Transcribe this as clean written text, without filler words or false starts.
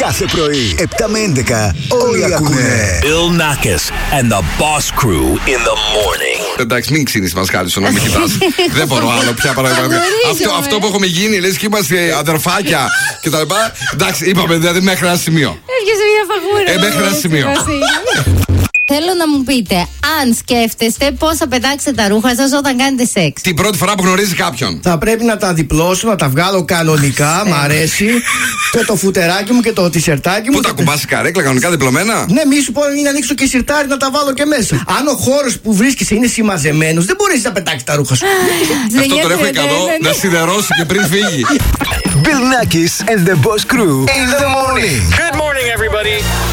Κάθε πρωί, 7 με 11, όλοι ακούνε. Bill Nackis and the Boss Crew in the morning. Εντάξει, μην ξύνεις μας χάρη να μην κοιτάς. Δεν μπορώ άλλο πια παράδειγμα. Αυτό που έχουμε γίνει, λες και είμαστε αδερφάκια και τα λοιπά. Εντάξει, είπαμε δηλαδή μέχρι ένα σημείο. Έρχεσαι μια φαγούρα. Μέχρι ένα σημείο. Θέλω να μου πείτε, αν σκέφτεστε πώς θα πετάξετε τα ρούχα σας όταν κάνετε σεξ. Την πρώτη φορά που γνωρίζει κάποιον. Θα πρέπει να τα διπλώσω, να τα βγάλω κανονικά, μ' αρέσει. Και το φουτεράκι μου και το τισερτάκι μου. Πού τα κουμπάσει καρέκλα, κανονικά διπλωμένα. Ναι, μη σου πω να ανοίξω και σιρτάρι να τα βάλω και μέσα. Αν ο χώρος που βρίσκεσαι είναι συμμαζεμένος, δεν μπορείς να πετάξεις τα ρούχα σου. Αυτό τον έχω ικανό να σιδερώσει και πριν φύγει. Bill Nackis and the Boss Crew in the morning. Good morning, everybody.